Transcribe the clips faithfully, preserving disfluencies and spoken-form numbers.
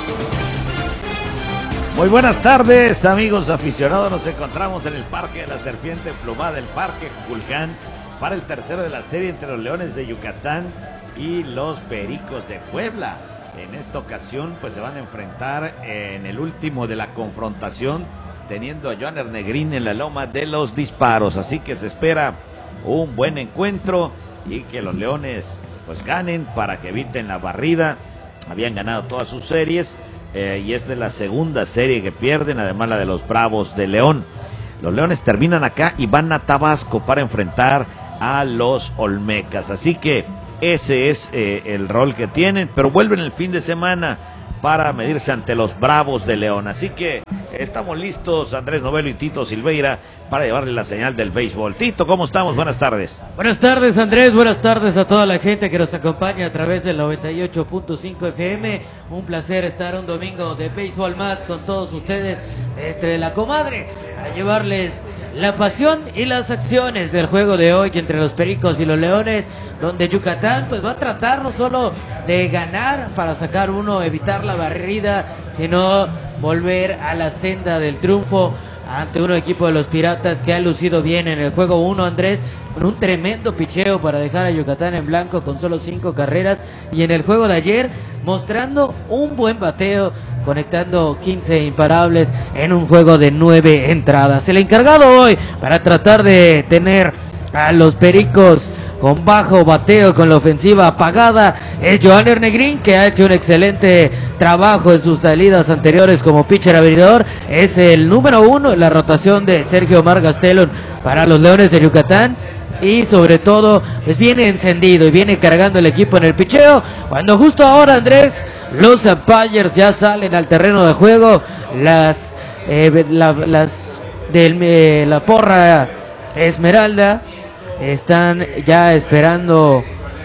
Muy buenas tardes, amigos aficionados. Nos encontramos en el Parque de la Serpiente Emplumada, el Parque Cuculcán, para el tercero de la serie entre los Leones de Yucatán y los Pericos de Puebla. En esta ocasión, pues se van a enfrentar en el último de la confrontación, teniendo a Johanner Negrín en la loma de los disparos. Así que se espera un buen encuentro y que los Leones pues ganen para que eviten la barrida. Habían ganado todas sus series. Eh, y es de la segunda serie que pierden, además la de los Bravos de León. Los Leones terminan acá y van a Tabasco para enfrentar a los Olmecas, así que ese es eh, el rol que tienen, pero vuelven el fin de semana para medirse ante los Bravos de León, así que estamos listos, Andrés Novelo y Tito Silveira, para llevarle la señal del béisbol. Tito, ¿cómo estamos? Buenas tardes. Buenas tardes, Andrés, buenas tardes a toda la gente que nos acompaña a través del noventa y ocho punto cinco F M. Un placer estar un domingo de béisbol más con todos ustedes desde la comadre, a llevarles la pasión y las acciones del juego de hoy entre los Pericos y los Leones, donde Yucatán pues va a tratar no solo de ganar para sacar uno, evitar la barrida, sino volver a la senda del triunfo ante un equipo de los Piratas que ha lucido bien en el juego uno, Andrés, con un tremendo picheo para dejar a Yucatán en blanco con solo cinco carreras, y en el juego de ayer mostrando un buen bateo, conectando quince imparables en un juego de nueve entradas. El encargado hoy para tratar de tener a los Pericos con bajo bateo, con la ofensiva apagada, es Johanner Negrín, que ha hecho un excelente trabajo en sus salidas anteriores como pitcher abridor. Es el número uno en la rotación de Sergio Omar Gastelum para los Leones de Yucatán, y sobre todo pues viene encendido y viene cargando el equipo en el picheo, cuando justo ahora, Andrés, los umpires ya salen al terreno de juego. Las eh, la, las de eh, la porra Esmeralda están ya esperando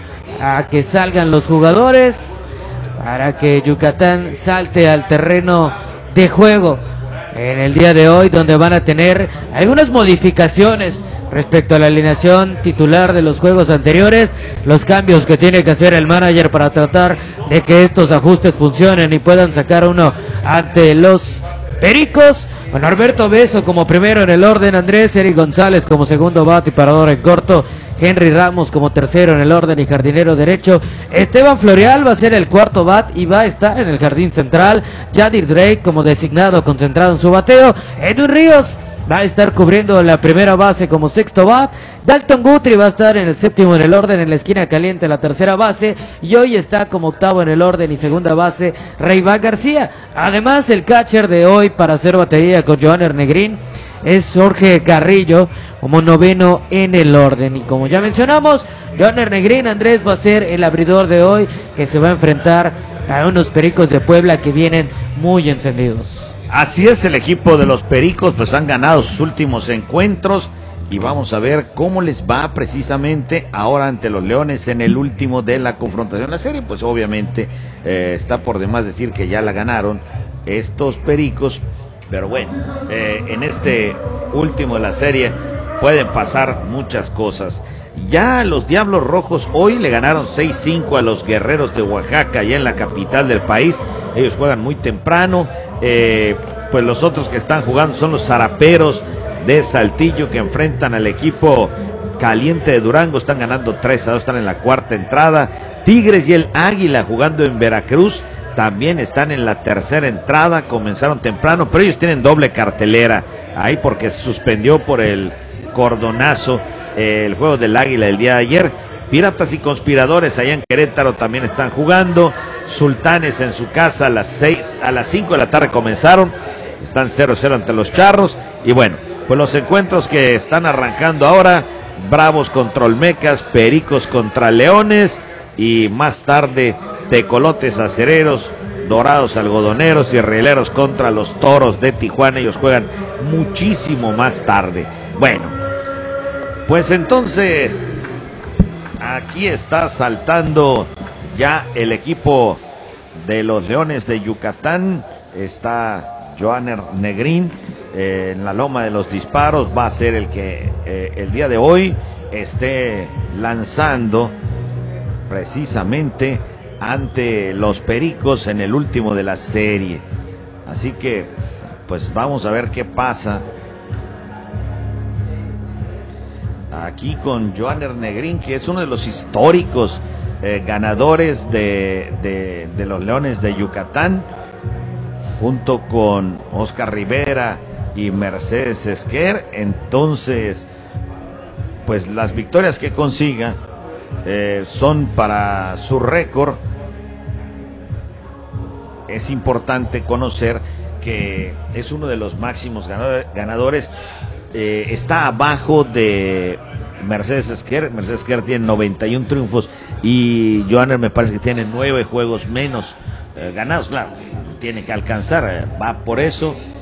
a que salgan los jugadores para que Yucatán salte al terreno de juego en el día de hoy, donde van a tener algunas modificaciones respecto a la alineación titular de los juegos anteriores, los cambios que tiene que hacer el manager para tratar de que estos ajustes funcionen y puedan sacar uno ante los Pericos, con Norberto Beso como primero en el orden, Andrés, Eric González como segundo bat y parador en corto, Henry Ramos como tercero en el orden y jardinero derecho, Esteban Florial va a ser el cuarto bat y va a estar en el jardín central, Yadir Drake como designado concentrado en su bateo, Edwin Ríos va a estar cubriendo la primera base como sexto bat, Dalton Guthrie va a estar en el séptimo en el orden, en la esquina caliente la tercera base, y hoy está como octavo en el orden y segunda base Reyván García. Además, el catcher de hoy para hacer batería con Johanner Negrín es Jorge Carrillo como noveno en el orden, y como ya mencionamos, Johanner Negrín, Andrés, va a ser el abridor de hoy, que se va a enfrentar a unos Pericos de Puebla que vienen muy encendidos. Así es, el equipo de los Pericos pues han ganado sus últimos encuentros y vamos a ver cómo les va precisamente ahora ante los Leones en el último de la confrontación. La serie pues obviamente eh, está por demás decir que ya la ganaron estos Pericos, pero bueno, eh, en este último de la serie pueden pasar muchas cosas. Ya los Diablos Rojos hoy le ganaron seis cinco a los Guerreros de Oaxaca, allá en la capital del país. Ellos juegan muy temprano, eh, pues los otros que están jugando son los Zaraperos de Saltillo, que enfrentan al equipo Caliente de Durango, están ganando tres a dos, están en la cuarta entrada. Tigres y el Águila jugando en Veracruz también están en la tercera entrada, comenzaron temprano, pero ellos tienen doble cartelera ahí porque se suspendió por el cordonazo eh, el juego del Águila el día de ayer. Piratas y Conspiradores allá en Querétaro también están jugando. Sultanes en su casa a las seis, a las cinco de la tarde comenzaron, están cero cero ante los Charros. Y bueno, pues los encuentros que están arrancando ahora: Bravos contra Olmecas, Pericos contra Leones, y más tarde Tecolotes Acereros, Dorados Algodoneros y Rieleros contra los Toros de Tijuana. Ellos juegan muchísimo más tarde. Bueno, pues entonces aquí está saltando ya el equipo de los Leones de Yucatán. Está Johanner Negrín eh, en la loma de los disparos. Va a ser el que eh, el día de hoy esté lanzando precisamente ante los Pericos en el último de la serie. Así que pues vamos a ver qué pasa aquí con Johanner Negrín, que es uno de los históricos eh, ganadores de, de, de los Leones de Yucatán, junto con Oscar Rivera y Mercedes Esquer. Entonces pues las victorias que consiga eh, son para su récord. Es importante conocer que es uno de los máximos ganadores. Eh, está abajo de Mercedes Esquer. Mercedes Esquer tiene noventa y uno triunfos y Johanner me parece que tiene nueve juegos menos eh, ganados. Claro, tiene que alcanzar, eh, va por eso.